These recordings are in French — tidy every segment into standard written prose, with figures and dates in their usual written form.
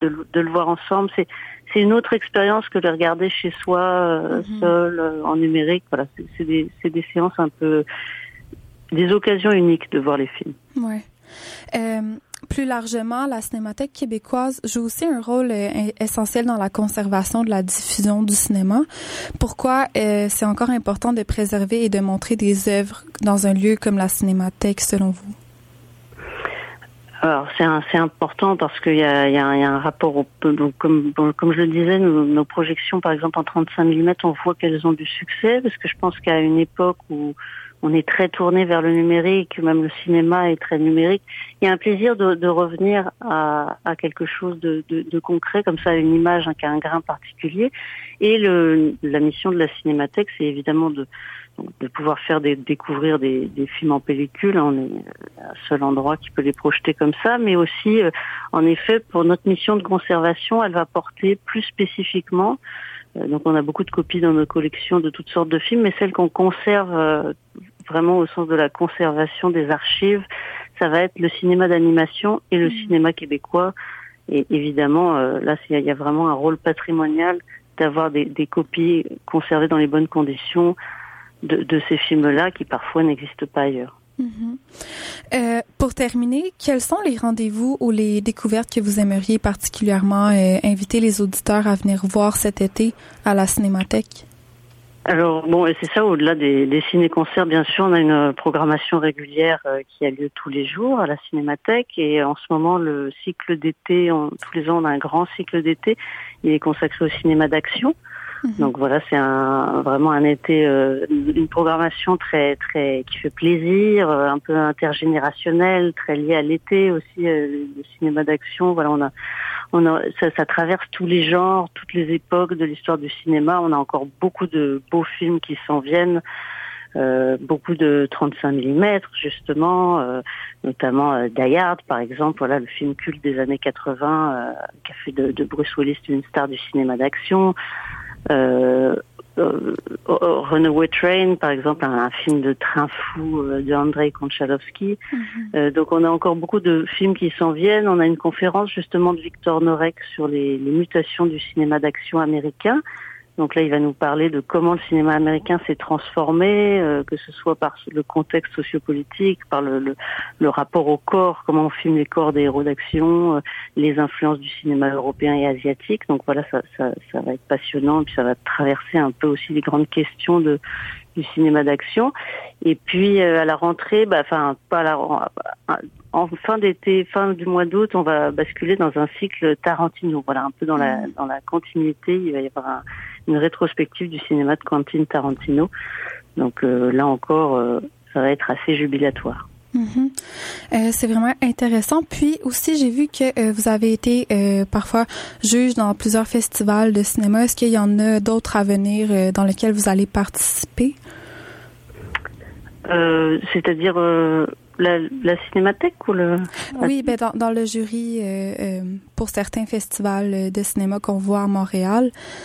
de le voir ensemble. C'est une autre expérience que de regarder chez soi, seul, en numérique. Voilà, c'est des séances un peu, des occasions uniques de voir les films. Ouais. Plus largement, la Cinémathèque québécoise joue aussi un rôle essentiel dans la conservation de la diffusion du cinéma. Pourquoi c'est encore important de préserver et de montrer des œuvres dans un lieu comme la Cinémathèque, selon vous? Alors c'est important parce qu'il y a un rapport donc comme je le disais, nos projections par exemple en 35 mm, on voit qu'elles ont du succès parce que je pense qu'à une époque où on est très tourné vers le numérique, même le cinéma est très numérique, il y a un plaisir de revenir à quelque chose de concret, comme ça, une image qui a un grain particulier. Et la mission de la Cinémathèque, c'est évidemment de pouvoir faire découvrir des films en pellicule. On est un seul endroit qui peut les projeter comme ça, mais aussi, en effet, pour notre mission de conservation, elle va porter plus spécifiquement. Donc on a beaucoup de copies dans nos collections de toutes sortes de films, mais celles qu'on conserve vraiment au sens de la conservation des archives, ça va être le cinéma d'animation et le cinéma québécois. Et évidemment, là, il y a vraiment un rôle patrimonial d'avoir des copies conservées dans les bonnes conditions de ces films-là qui parfois n'existent pas ailleurs. Pour terminer, quels sont les rendez-vous ou les découvertes que vous aimeriez particulièrement inviter les auditeurs à venir voir cet été à la Cinémathèque? Alors bon, et c'est ça, au-delà des ciné-concerts, bien sûr, on a une programmation régulière qui a lieu tous les jours à la Cinémathèque, et en ce moment, le cycle d'été, tous les ans, on a un grand cycle d'été, il est consacré au cinéma d'action. Donc voilà, c'est vraiment un été, une programmation très très qui fait plaisir, un peu intergénérationnelle, très liée à l'été aussi, le cinéma d'action. Voilà, ça traverse tous les genres, toutes les époques de l'histoire du cinéma. On a encore beaucoup de beaux films qui s'en viennent. Beaucoup de 35 mm justement, notamment Die Hard par exemple, voilà le film culte des années 80 qui a fait de Bruce Willis une star du cinéma d'action. Runaway Train par exemple, un film de train fou de Andrei Konchalovsky. Donc on a encore beaucoup de films qui s'en viennent. On a une conférence justement de Victor Norek sur les mutations du cinéma d'action américain. Donc là, il va nous parler de comment le cinéma américain s'est transformé, que ce soit par le contexte sociopolitique, par le rapport au corps, comment on filme les corps des héros d'action, les influences du cinéma européen et asiatique. Donc voilà, ça va être passionnant, et puis ça va traverser un peu aussi les grandes questions du cinéma d'action. Et puis à la rentrée, en fin d'été, fin du mois d'août, on va basculer dans un cycle Tarantino. Voilà, un peu dans la continuité, il va y avoir une rétrospective du cinéma de Quentin Tarantino. Donc là encore, ça va être assez jubilatoire. C'est vraiment intéressant. Puis aussi, j'ai vu que vous avez été parfois juge dans plusieurs festivals de cinéma. Est-ce qu'il y en a d'autres à venir dans lesquels vous allez participer? C'est-à-dire la Cinémathèque ou le... Oui, dans le jury pour certains festivals de cinéma qu'on voit à Montréal.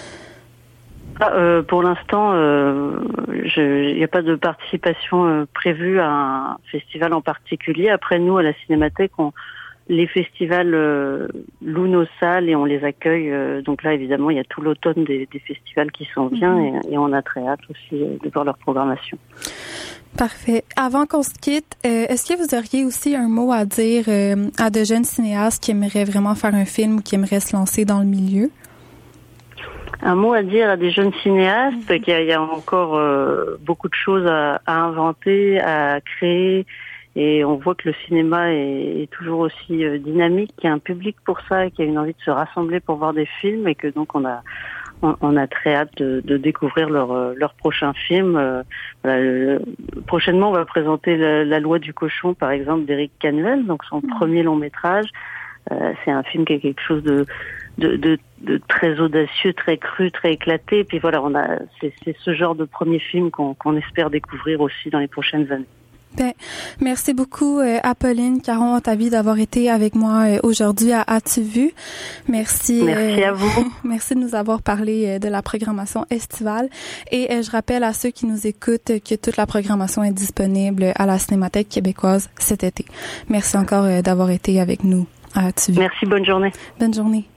Pour l'instant, il n'y a pas de participation prévue à un festival en particulier. Après, nous, à la Cinémathèque, les festivals louent nos salles et on les accueille. Donc là, évidemment, il y a tout l'automne des festivals qui s'en viennent et on a très hâte aussi de voir leur programmation. Parfait. Avant qu'on se quitte, est-ce que vous auriez aussi un mot à dire à de jeunes cinéastes qui aimeraient vraiment faire un film ou qui aimeraient se lancer dans le milieu? Un mot à dire à des jeunes cinéastes, qu'il y a encore beaucoup de choses à inventer, à créer, et on voit que le cinéma est toujours aussi dynamique, qu'il y a un public pour ça, et qu'il y a une envie de se rassembler pour voir des films, et que donc on a très hâte de découvrir leur prochain film. Prochainement, on va présenter La Loi du cochon, par exemple, d'Éric Canuel, donc son premier long métrage. C'est un film qui a quelque chose de très audacieux, très cru, très éclaté. Et puis voilà, c'est ce genre de premier film qu'on espère découvrir aussi dans les prochaines années. Merci beaucoup, Apolline Caron-Montavi, d'avoir été avec moi aujourd'hui à As-tu vu? Merci. Merci à vous. Merci de nous avoir parlé de la programmation estivale. Et je rappelle à ceux qui nous écoutent que toute la programmation est disponible à la Cinémathèque québécoise cet été. Merci encore d'avoir été avec nous à As-tu vu? Merci, bonne journée. Bonne journée.